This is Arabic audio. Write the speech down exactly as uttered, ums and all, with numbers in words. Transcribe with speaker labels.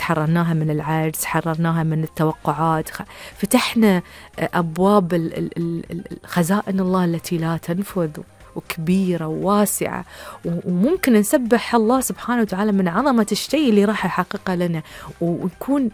Speaker 1: حررناها من العجز، حررناها من التوقعات، فتحنا أبواب خزائن الله التي لا تنفذ وكبيرة وواسعة، وممكن نسبح الله سبحانه وتعالى من عظمة الشيء اللي راح يحققه لنا، ونكون